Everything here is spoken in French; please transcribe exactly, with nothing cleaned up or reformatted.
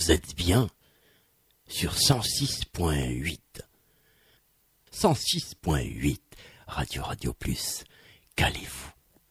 vous êtes bien sur cent six point huit. cent six point huit, Radio Radio Plus, calez-vous.